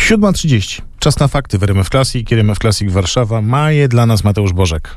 7:30. Czas na fakty w RMF Classic. RMF Classic Warszawa. Ma je dla nas Mateusz Bożek.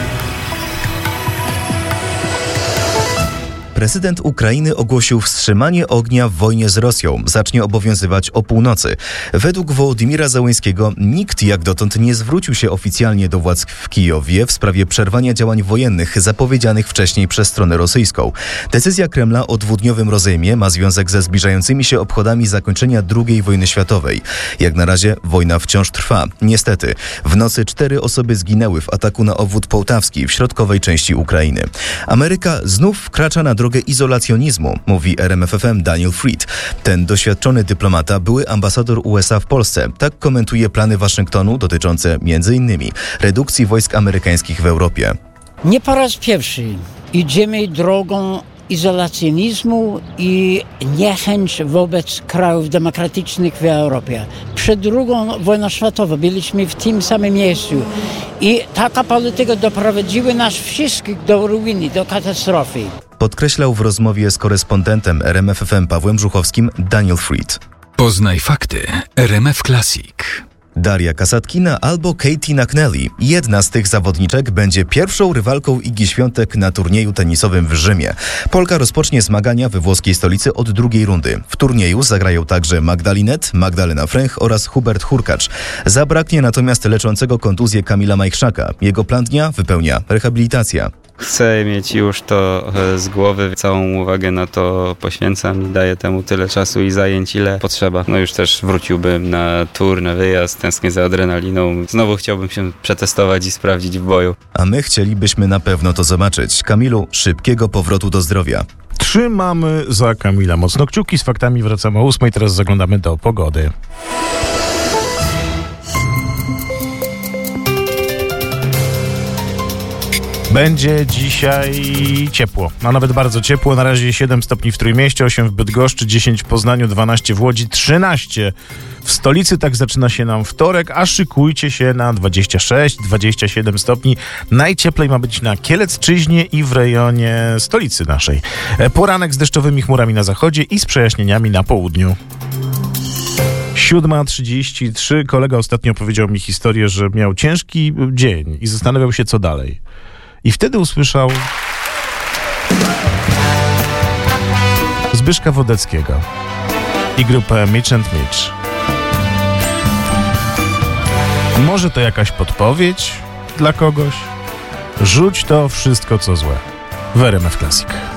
Prezydent Ukrainy ogłosił wstrzymanie ognia w wojnie z Rosją. Zacznie obowiązywać o północy. Według Wołodymira Zełenskiego nikt jak dotąd nie zwrócił się oficjalnie do władz w Kijowie w sprawie przerwania działań wojennych zapowiedzianych wcześniej przez stronę rosyjską. Decyzja Kremla o dwudniowym rozejmie ma związek ze zbliżającymi się obchodami zakończenia II wojny światowej. Jak na razie wojna wciąż trwa. Niestety, w nocy 4 osoby zginęły w ataku na obwód połtawski w środkowej części Ukrainy. Ameryka znów wkracza na drogę izolacjonizmu, mówi RMF FM Daniel Fried. Ten doświadczony dyplomata, były ambasador USA w Polsce. Tak komentuje plany Waszyngtonu dotyczące m.in. redukcji wojsk amerykańskich w Europie. Nie po raz pierwszy idziemy drogą izolacjonizmu i niechęć wobec krajów demokratycznych w Europie. Przed II wojną światową byliśmy w tym samym miejscu i taka polityka doprowadziła nas wszystkich do ruiny, do katastrofy. Podkreślał w rozmowie z korespondentem RMF FM Pawłem Żuchowskim Daniel Fried. Poznaj fakty RMF Classic. Daria Kasatkina albo Katie McNally. Jedna z tych zawodniczek będzie pierwszą rywalką Igi Świątek na turnieju tenisowym w Rzymie. Polka rozpocznie zmagania we włoskiej stolicy od drugiej rundy. W turnieju zagrają także Magdalinet, Magdalena Fręch oraz Hubert Hurkacz. Zabraknie natomiast leczącego kontuzję Kamila Majchrzaka. Jego plan dnia wypełnia rehabilitacja. Chcę mieć już to z głowy, całą uwagę na to poświęcam i daję temu tyle czasu i zajęć, ile potrzeba. No już też wróciłbym na tour, na wyjazd, tęsknię za adrenaliną. Znowu chciałbym się przetestować i sprawdzić w boju. A my chcielibyśmy na pewno to zobaczyć. Kamilu, szybkiego powrotu do zdrowia. Trzymamy za Kamila mocno kciuki. Z faktami wracamy o 8:00. Teraz zaglądamy do pogody. Będzie dzisiaj ciepło, a nawet bardzo ciepło. Na razie 7 stopni w Trójmieście, 8 w Bydgoszczy, 10 w Poznaniu, 12 w Łodzi, 13 w stolicy. Tak zaczyna się nam wtorek, a szykujcie się na 26-27 stopni. Najcieplej ma być na Kielecczyźnie i w rejonie stolicy naszej. Poranek z deszczowymi chmurami na zachodzie i z przejaśnieniami na południu. 7:33. Kolega ostatnio powiedział mi historię, że miał ciężki dzień i zastanawiał się, co dalej. I wtedy usłyszał Zbyszka Wodeckiego i grupę Mitch & Mitch. Może to jakaś podpowiedź dla kogoś? Rzuć to wszystko, co złe w RMF Classic.